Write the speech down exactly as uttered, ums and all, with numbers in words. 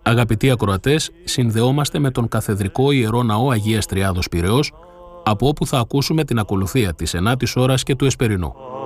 Αγαπητοί ακροατές, συνδεόμαστε με τον Καθεδρικό Ιερό Ναό Αγίας Τριάδος Πειραιώς, από όπου θα ακούσουμε την ακολουθία της ενάτης ώρας και του Εσπερινού.